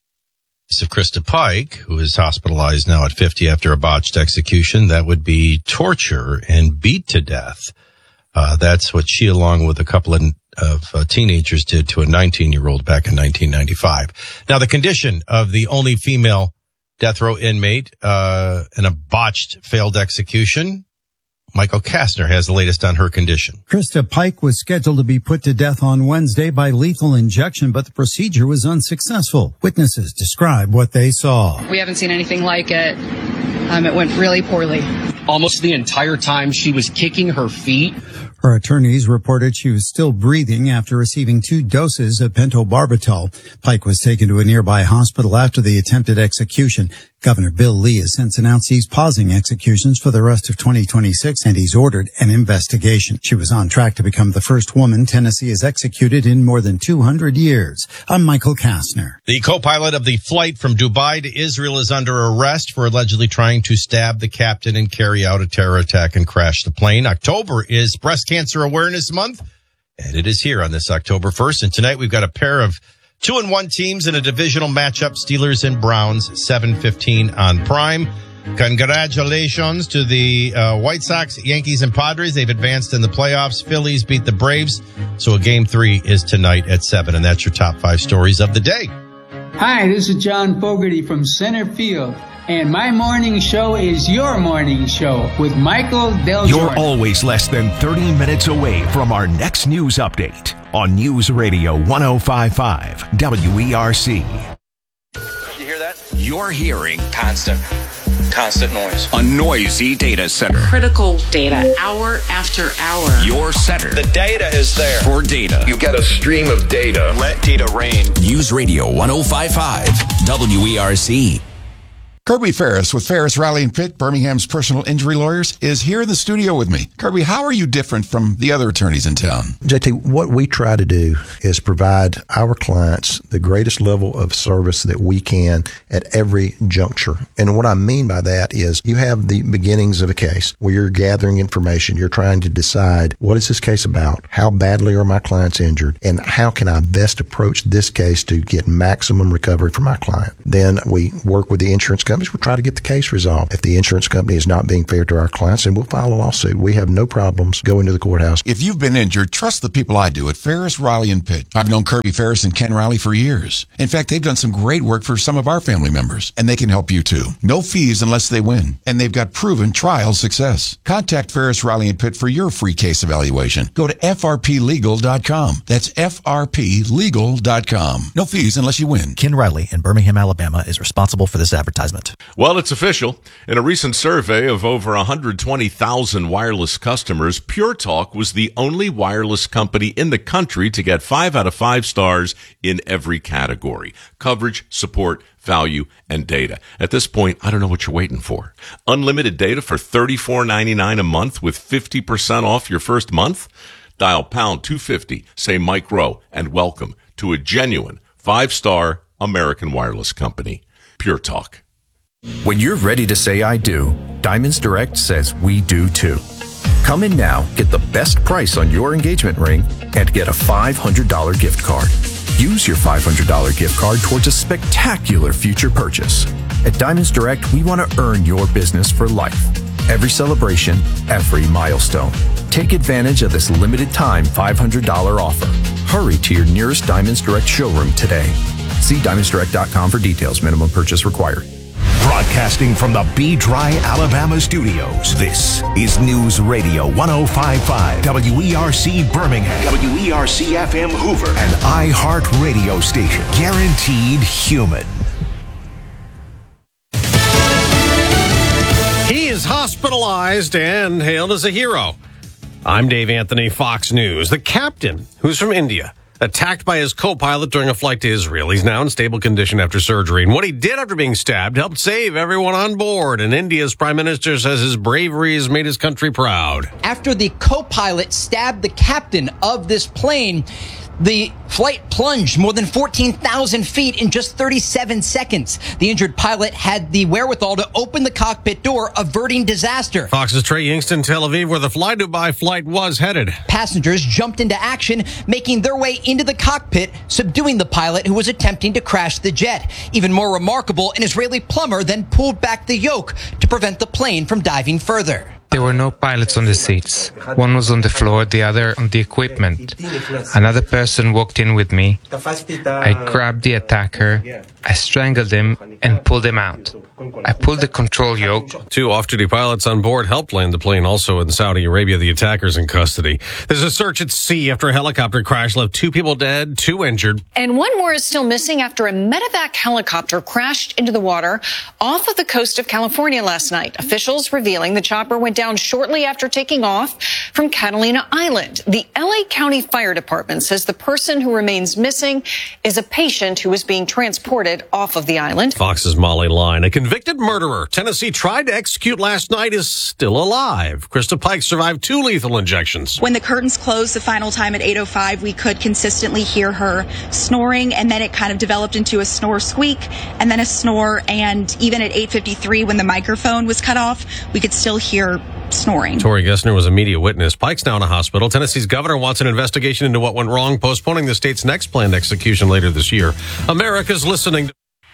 Of Krista Pike, who is hospitalized now at 50 after a botched execution. That would be torture and beat to death. That's what she, along with a couple of teenagers, did to a 19-year-old back in 1995. Now, the condition of the only female death row inmate in a botched failed execution. Michael Kastner has the latest on her condition. Krista Pike was scheduled to be put to death on Wednesday by lethal injection, but the procedure was unsuccessful. Witnesses describe what they saw. We haven't seen anything like it. It went really poorly. Almost the entire time she was kicking her feet. Her attorneys reported she was still breathing after receiving 2 doses of pentobarbital. Pike was taken to a nearby hospital after the attempted execution. Governor Bill Lee has since announced he's pausing executions for the rest of 2026, and he's ordered an investigation. She was on track to become the first woman Tennessee has executed in more than 200 years. I'm Michael Kastner. The co-pilot of the flight from Dubai to Israel is under arrest for allegedly trying to stab the captain and carry out a terror attack and crash the plane. October is Breast Cancer Awareness Month, and it is here on this October 1st. And tonight we've got a pair of 2-1 teams in a divisional matchup, Steelers and Browns, 7:15 on Prime. Congratulations to the White Sox, Yankees, and Padres. They've advanced in the playoffs. Phillies beat the Braves. So a game 3 is tonight at 7, and that's your top 5 stories of the day. Hi, this is John Fogerty from Center Field, and my morning show is your morning show with Michael Del You're always less than 30 minutes away from our next news update on News Radio 105.5 WERC. You hear that? You're hearing constant noise. A noisy data center. Critical data, hour after hour. Your center. The data is there. For data. You get a stream of data. Let data rain. News Radio 105.5 WERC. Kirby Ferris with Ferris, Riley and Pitt, Birmingham's personal injury lawyers, is here in the studio with me. Kirby, how are you different from the other attorneys in town? JT, what we try to do is provide our clients the greatest level of service that we can at every juncture. And what I mean by that is you have the beginnings of a case where you're gathering information. You're trying to decide, what is this case about? How badly are my clients injured? And how can I best approach this case to get maximum recovery for my client? Then we work with the insurance companies. We'll try to get the case resolved. If the insurance company is not being fair to our clients, then we'll file a lawsuit. We have no problems going to the courthouse. If you've been injured, trust the people I do at Ferris, Riley and Pitt. I've known Kirby Ferris and Ken Riley for years. In fact, they've done some great work for some of our family members, and they can help you too. No fees unless they win, and they've got proven trial success. Contact Ferris, Riley and Pitt for your free case evaluation. Go to frplegal.com. That's frplegal.com. No fees unless you win. Ken Riley in Birmingham, Alabama is responsible for this advertisement. Well, it's official. In a recent survey of over 120,000 wireless customers, Pure Talk was the only wireless company in the country to get 5 out of 5 stars in every category: coverage, support, value, and data. At this point, I don't know what you're waiting for. Unlimited data for $34.99 a month with 50% off your first month? Dial pound 250, say Mike Rowe, and welcome to a genuine 5-star American wireless company. Pure Talk. When you're ready to say I do, Diamonds Direct says we do too. Come in now, get the best price on your engagement ring, and get a $500 gift card. Use your $500 gift card towards a spectacular future purchase. At Diamonds Direct, we want to earn your business for life. Every celebration, every milestone. Take advantage of this limited time $500 offer. Hurry to your nearest Diamonds Direct showroom today. See diamondsdirect.com for details. Minimum purchase required. Broadcasting from the B-Dry, Alabama studios, this is News Radio 105.5, WERC Birmingham, WERC-FM Hoover, and iHeart Radio Station. Guaranteed human. He is hospitalized and hailed as a hero. I'm Dave Anthony, Fox News. The captain, who's from India, attacked by his co-pilot during a flight to Israel. He's now in stable condition after surgery. And what he did after being stabbed helped save everyone on board. And India's prime minister says his bravery has made his country proud. After the co-pilot stabbed the captain of this plane, the flight plunged more than 14,000 feet in just 37 seconds. The injured pilot had the wherewithal to open the cockpit door, averting disaster. Fox's Trey Yingst, Tel Aviv, where the Fly Dubai flight was headed. Passengers jumped into action, making their way into the cockpit, subduing the pilot who was attempting to crash the jet. Even more remarkable, an Israeli plumber then pulled back the yoke to prevent the plane from diving further. There were no pilots on the seats. One was on the floor, the other on the equipment. Another person walked in with me. I grabbed the attacker, I strangled him, and pulled him out. I pulled the control yoke. 2 off-duty pilots on board helped land the plane. Also in Saudi Arabia, the attacker's in custody. There's a search at sea after a helicopter crash left 2 people dead, 2 injured. And 1 more is still missing after a medevac helicopter crashed into the water off of the coast of California last night. Officials revealing the chopper went down shortly after taking off from Catalina Island. The LA County Fire Department says the person who remains missing is a patient who was being transported off of the island. Fox's Molly Line. A convicted murderer Tennessee tried to execute last night is still alive. Krista Pike survived 2 lethal injections. When the curtains closed the final time at 8:05, we could consistently hear her snoring, and then it kind of developed into a snore squeak, and then a snore, and even at 8:53 when the microphone was cut off, we could still hear snoring. Tori Gessner was a media witness. Pike's now in a hospital. Tennessee's governor wants an investigation into what went wrong, postponing the state's next planned execution later this year. America's listening.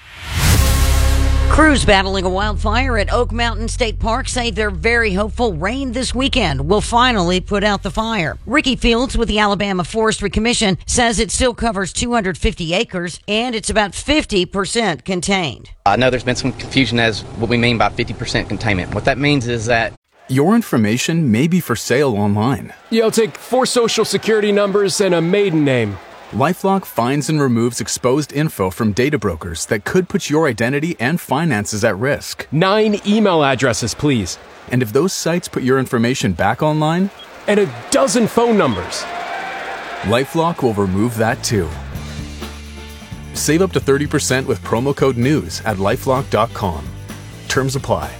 Crews battling a wildfire at Oak Mountain State Park say they're very hopeful rain this weekend will finally put out the fire. Ricky Fields with the Alabama Forestry Commission says it still covers 250 acres and it's about 50% contained. I know there's been some confusion as what we mean by 50% containment. What that means is that your information may be for sale online. I'll take 4 social security numbers and a maiden name. LifeLock finds and removes exposed info from data brokers that could put your identity and finances at risk. 9 email addresses, please. And if those sites put your information back online? And a dozen phone numbers. LifeLock will remove that too. Save up to 30% with promo code NEWS at LifeLock.com. Terms apply.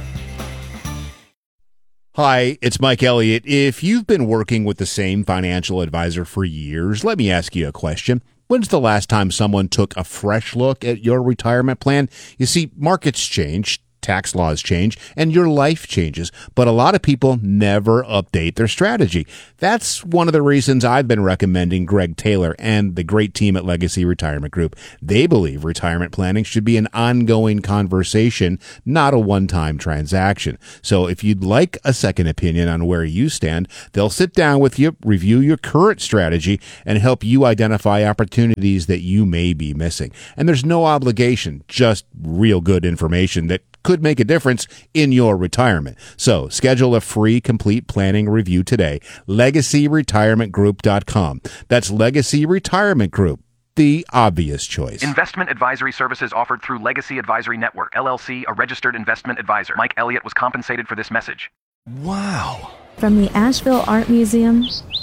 Hi, it's Mike Elliott. If you've been working with the same financial advisor for years, let me ask you a question. When's the last time someone took a fresh look at your retirement plan? You see, markets change, tax laws change, and your life changes, but a lot of people never update their strategy. That's one of the reasons I've been recommending Greg Taylor and the great team at Legacy Retirement Group. They believe retirement planning should be an ongoing conversation, not a one-time transaction. So if you'd like a second opinion on where you stand, they'll sit down with you, review your current strategy, and help you identify opportunities that you may be missing. And there's no obligation, just real good information that could make a difference in your retirement. So schedule a free complete planning review today. LegacyRetirementGroup.com. That's Legacy Retirement Group, the obvious choice. Investment advisory services offered through Legacy Advisory Network, LLC, a registered investment advisor. Mike Elliott was compensated for this message. Wow. From the Asheville Art Museum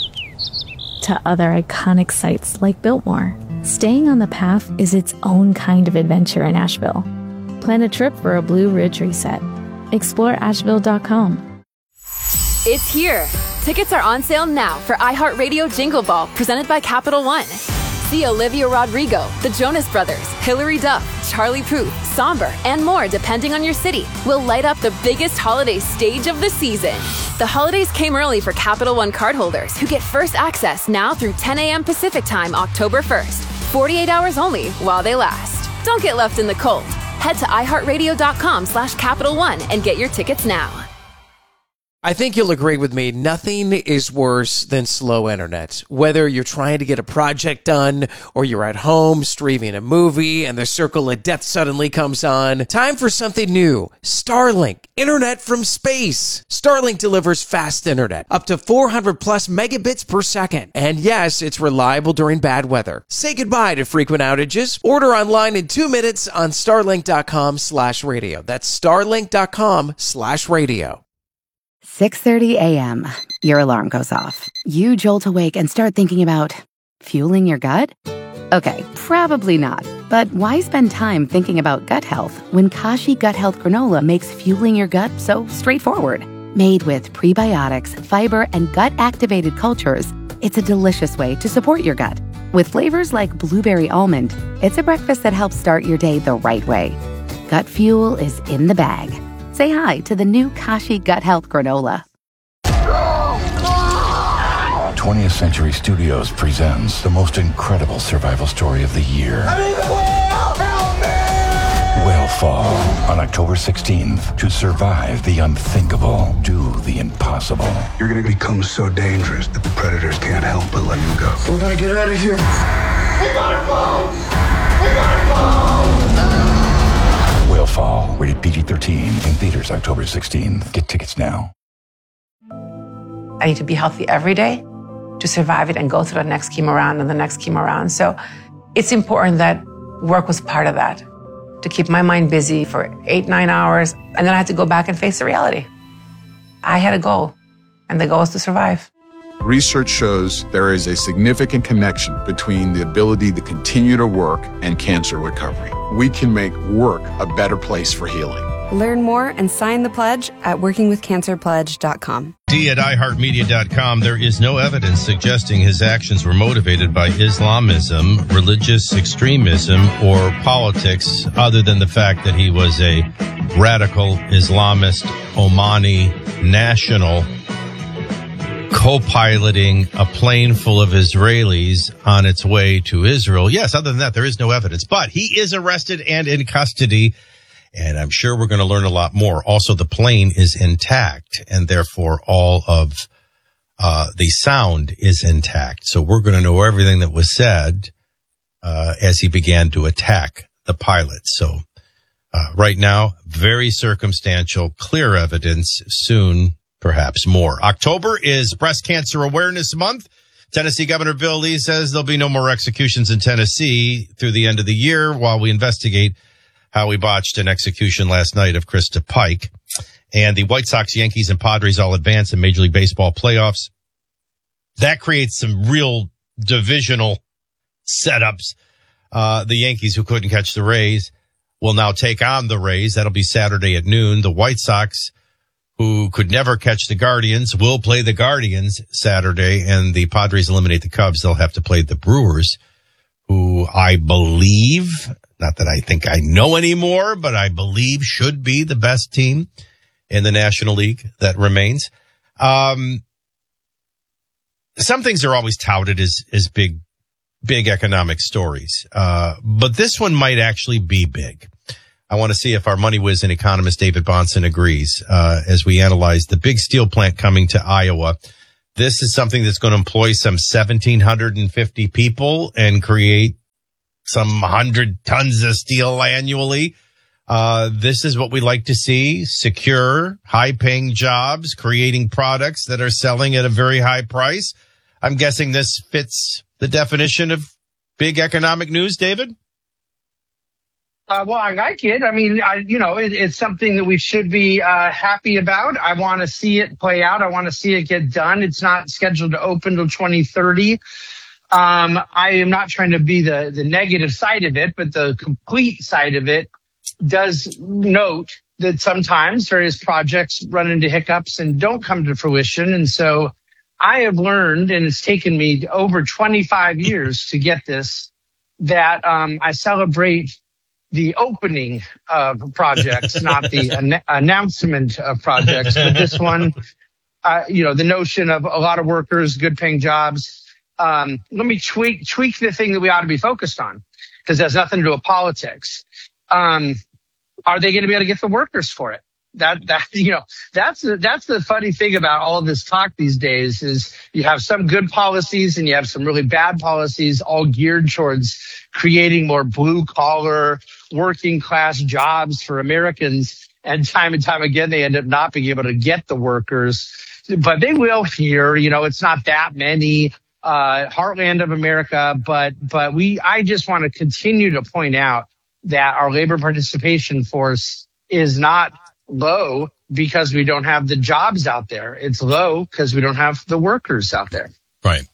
to other iconic sites like Biltmore, staying on the path is its own kind of adventure in Asheville. Plan a trip for a Blue Ridge reset. Explore Asheville.com. It's here. Tickets are on sale now for iHeartRadio Jingle Ball, presented by Capital One. See Olivia Rodrigo, the Jonas Brothers, Hilary Duff, Charlie Puth, Somber, and more depending on your city. Will light up the biggest holiday stage of the season. The holidays came early for Capital One cardholders who get first access now through 10 a.m. Pacific Time, October 1st. 48 hours only while they last. Don't get left in the cold. Head to iHeartRadio.com/Capital One and get your tickets now. I think you'll agree with me, nothing is worse than slow internet. Whether you're trying to get a project done or you're at home streaming a movie and the circle of death suddenly comes on, time for something new. Starlink, internet from space. Starlink delivers fast internet, up to 400 plus megabits per second. And yes, it's reliable during bad weather. Say goodbye to frequent outages. Order online in 2 minutes on starlink.com/radio. That's starlink.com/radio. 6:30 a.m. Your alarm goes off. You jolt awake and start thinking about fueling your gut? Okay, probably not. But why spend time thinking about gut health when Kashi Gut Health Granola makes fueling your gut so straightforward? Made with prebiotics, fiber, and gut-activated cultures, it's a delicious way to support your gut. With flavors like blueberry almond, it's a breakfast that helps start your day the right way. Gut fuel is in the bag. Say hi to the new Kashi Gut Health Granola. 20th Century Studios presents the most incredible survival story of the year. Whale on October 16th. To survive the unthinkable, do the impossible. You're going to become so dangerous that the predators can't help but let you go. We gotta get out of here. We gotta go! We gotta go! Whale Fall, rated PG-13, in theaters October 16th. Get tickets now. I need to be healthy every day to survive it and go through the next chemo round and the next chemo round. So it's important that work was part of that, to keep my mind busy for 8-9 hours. And then I had to go back and face the reality. I had a goal, and the goal was to survive. Research shows there is a significant connection between the ability to continue to work and cancer recovery. We can make work a better place for healing. Learn more and sign the pledge at workingwithcancerpledge.com. D at iHeartMedia.com. There is no evidence suggesting his actions were motivated by Islamism, religious extremism, or politics, other than the fact that he was a radical Islamist Omani national co-piloting a plane full of Israelis on its way to Israel. Yes, other than that, there is no evidence. But he is arrested and in custody, and I'm sure we're going to learn a lot more. Also, the plane is intact, and therefore all of the sound is intact. So we're going to know everything that was said as he began to attack the pilot. So right now, very circumstantial, clear evidence. Soon, perhaps more. October is Breast Cancer Awareness Month. Tennessee Governor Bill Lee says there'll be no more executions in Tennessee through the end of the year while we investigate how we botched an execution last night of Krista Pike. And the White Sox, Yankees, and Padres all advance in Major League Baseball playoffs. That creates some real divisional setups. The Yankees, who couldn't catch the Rays, will now take on the Rays. That'll be Saturday at noon. The White Sox, who could never catch the Guardians, will play the Guardians Saturday, and the Padres eliminate the Cubs. They'll have to play the Brewers, who I believe, not that I think I know anymore, but I believe should be the best team in the National League that remains. Some things are always touted as big economic stories. But this one might actually be big. I want to see if our money whiz and economist David Bahnsen agrees, as we analyze the big steel plant coming to Iowa. This is something that's going to employ some 1,750 people and create some 100 tons of steel annually. This is what we like to see: secure, high-paying jobs, creating products that are selling at a very high price. I'm guessing this fits the definition of big economic news, David? Well, I like it. I mean, it's something that we should be happy about. I want to see it play out. I want to see it get done. It's not scheduled to open till 2030. I am not trying to be the negative side of it, but the complete side of it does note that sometimes various projects run into hiccups and don't come to fruition. And so I have learned, and it's taken me over 25 years to get this, that I celebrate the opening of projects, not the announcement of projects. But this one, the notion of a lot of workers, good paying jobs. Let me tweak the thing that we ought to be focused on, because it has nothing to do with politics. Are they going to be able to get the workers for it? That's the funny thing about all of this talk these days is you have some good policies and you have some really bad policies, all geared towards creating more blue collar working class jobs for Americans. And time again, they end up not being able to get the workers, but they will here. It's not that many, heartland of America, but I just want to continue to point out that our labor participation force is not low because we don't have the jobs out there. It's low because we don't have the workers out there. Right.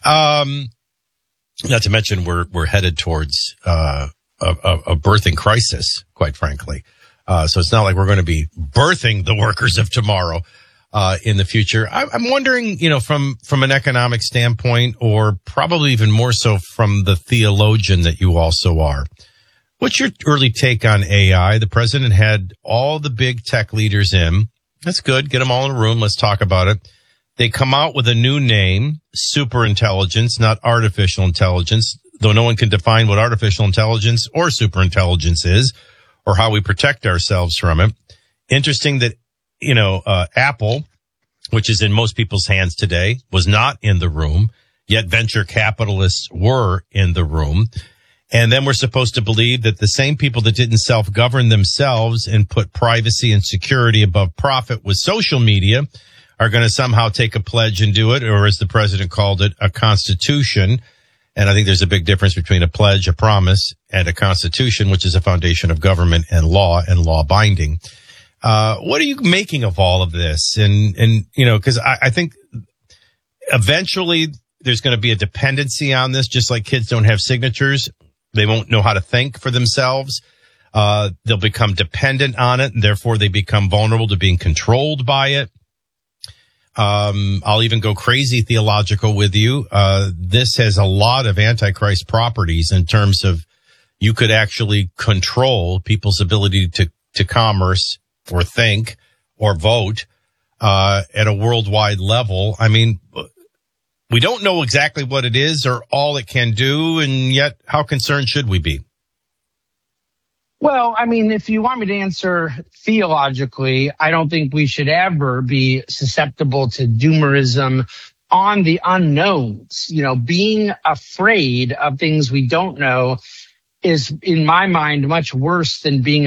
Not to mention we're headed towards a birthing crisis, quite frankly. So it's not like we're going to be birthing the workers of tomorrow in the future. I'm wondering, from an economic standpoint, or probably even more so from the theologian that you also are, what's your early take on AI? The president had all the big tech leaders in. That's good. Get them all in a room. Let's talk about it. They come out with a new name, superintelligence, not artificial intelligence, though no one can define what artificial intelligence or superintelligence is or how we protect ourselves from it. Interesting that, Apple, which is in most people's hands today, was not in the room, yet venture capitalists were in the room. And then we're supposed to believe that the same people that didn't self-govern themselves and put privacy and security above profit with social media are going to somehow take a pledge and do it, or as the president called it, a constitution. And I think there's a big difference between a pledge, a promise, and a constitution, which is a foundation of government and law binding. What are you making of all of this? And because I think eventually there's going to be a dependency on this, just like kids don't have signatures. They won't know how to think for themselves. They'll become dependent on it, and therefore they become vulnerable to being controlled by it. I'll even go crazy theological with you. This has a lot of Antichrist properties in terms of you could actually control people's ability to commerce or think or vote at a worldwide level. I mean, we don't know exactly what it is or all it can do, and yet how concerned should we be? Well, I mean, if you want me to answer theologically, I don't think we should ever be susceptible to doomerism on the unknowns. Being afraid of things we don't know is, in my mind, much worse than being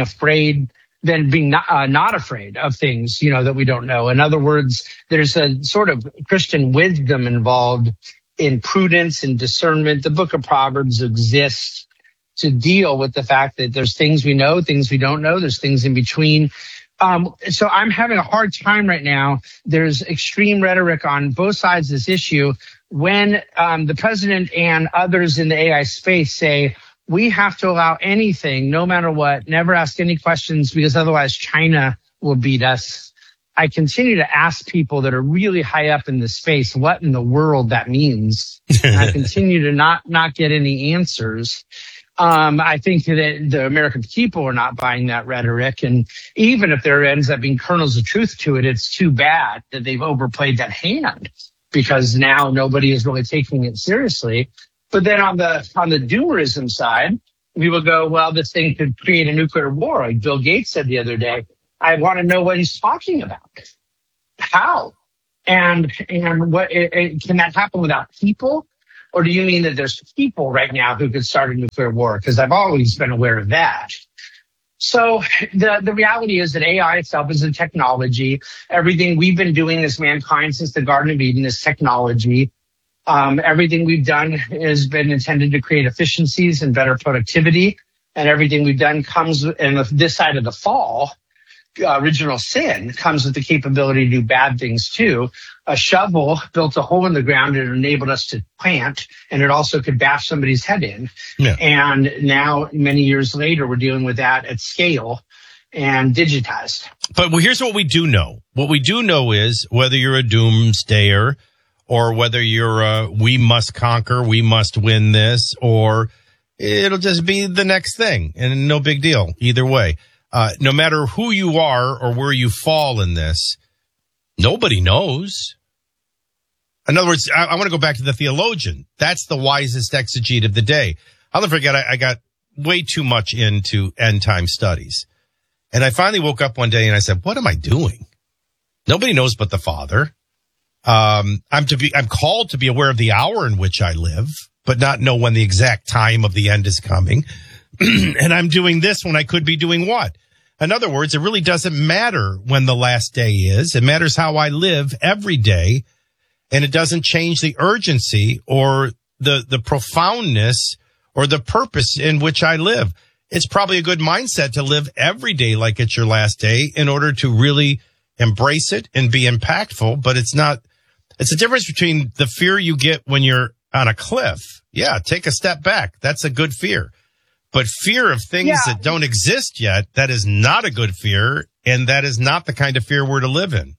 not afraid of things, that we don't know. In other words, there's a sort of Christian wisdom involved in prudence and discernment. The book of Proverbs exists to deal with the fact that there's things we know, things we don't know, there's things in between. So I'm having a hard time right now. There's extreme rhetoric on both sides of this issue when the president and others in the AI space say, We have to allow anything, no matter what, never ask any questions, because otherwise China will beat us. I continue to ask people that are really high up in the space what in the world that means. And I continue to not get any answers. I think that the American people are not buying that rhetoric. And even if there ends up being kernels of truth to it, it's too bad that they've overplayed that hand, because now nobody is really taking it seriously. But then on the doomerism side, we will go, well, this thing could create a nuclear war. Like Bill Gates said the other day, I want to know what he's talking about. How? And what can that happen without people? Or do you mean that there's people right now who could start a nuclear war? Because I've always been aware of that. So the reality is that AI itself is a technology. Everything we've been doing as mankind since the Garden of Eden is technology. Everything we've done has been intended to create efficiencies and better productivity. And everything we've done comes in this side of the fall. Original sin comes with the capability to do bad things too. A shovel built a hole in the ground and enabled us to plant, and it also could bash somebody's head in. Yeah. And now, many years later, we're dealing with that at scale and digitized. But here's what we do know. What we do know is whether you're a doomsdayer or whether you're we must conquer, we must win this, or it'll just be the next thing, and no big deal either way. No matter who you are or where you fall in this, nobody knows. In other words, I want to go back to the theologian. That's the wisest exegete of the day. I'll never forget, I got way too much into end time studies. And I finally woke up one day and I said, what am I doing? Nobody knows but the Father. I'm called to be aware of the hour in which I live, but not know when the exact time of the end is coming. And I'm doing this when I could be doing what? In other words, it really doesn't matter when the last day is. It matters how I live every day. And it doesn't change the urgency or the profoundness or the purpose in which I live. It's probably a good mindset to live every day like it's your last day in order to really embrace it and be impactful. But it's a difference between the fear you get when you're on a cliff. Yeah, take a step back. That's a good fear. But fear of things that don't exist yet, that is not a good fear, and that is not the kind of fear we're to live in.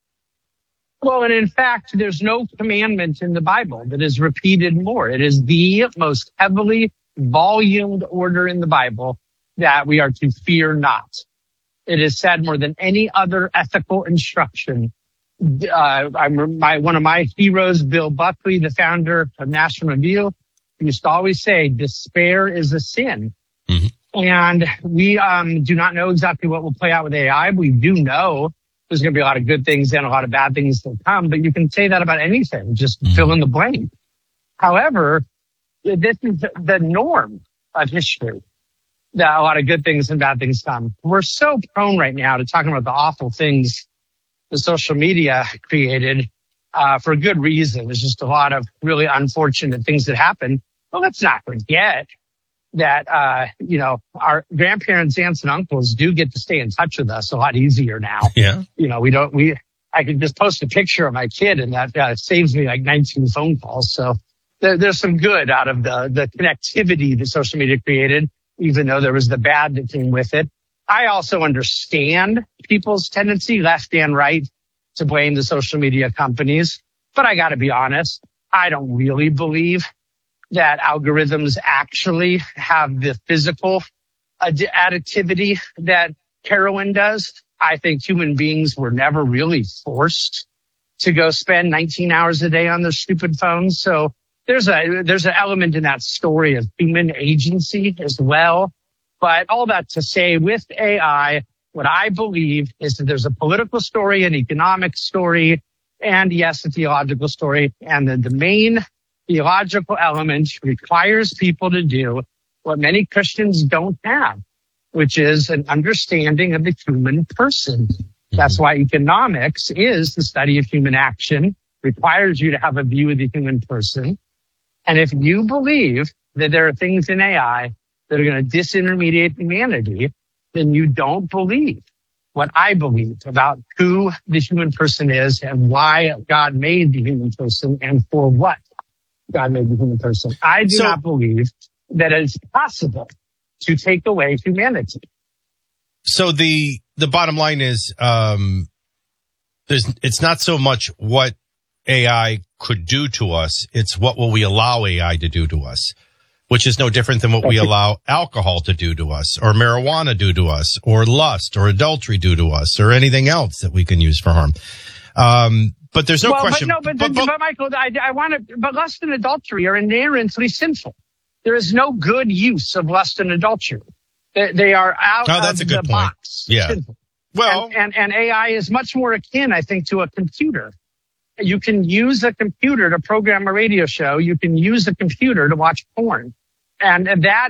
Well, and in fact, there's no commandment in the Bible that is repeated more. It is the most heavily volumed order in the Bible that we are to fear not. It is said more than any other ethical instruction. One of my heroes, Bill Buckley, the founder of National Review, used to always say, despair is a sin. Mm-hmm. And we do not know exactly what will play out with AI. We do know there's going to be a lot of good things and a lot of bad things to come, but you can say that about anything, just fill in the blank. However, this is the norm of history, that a lot of good things and bad things come. We're so prone right now to talking about the awful things the social media created. For a good reason. There's just a lot of really unfortunate things that happen. But let's not forget that, our grandparents, aunts, and uncles do get to stay in touch with us a lot easier now. Yeah. I can just post a picture of my kid and that saves me like 19 phone calls. So there's some good out of the connectivity that social media created, even though there was the bad that came with it. I also understand people's tendency, left and right, to blame the social media companies. But I got to be honest, I don't really believe that algorithms actually have the physical additivity that heroin does. I think human beings were never really forced to go spend 19 hours a day on their stupid phones. So there's an element in that story of human agency as well. But all that to say, with AI, what I believe is that there's a political story, an economic story, and yes, a theological story. And then the main theological element requires people to do what many Christians don't have, which is an understanding of the human person. That's why economics is the study of human action, requires you to have a view of the human person. And if you believe that there are things in AI that are going to disintermediate humanity, then you don't believe what I believe about who the human person is and why God made the human person and for what God made the human person. I do not believe that it's possible to take away humanity. So the bottom line is, it's not so much what AI could do to us. It's what will we allow AI to do to us, which is no different than what we allow alcohol to do to us, or marijuana do to us, or lust or adultery do to us, or anything else that we can use for harm. But there's no question. But Michael, but lust and adultery are inherently sinful. There is no good use of lust and adultery. They are out that's of a good the point. box. Yeah. Sinful. Well, and AI is much more akin, I think, to a computer. You can use a computer to program a radio show. You can use a computer to watch porn. And that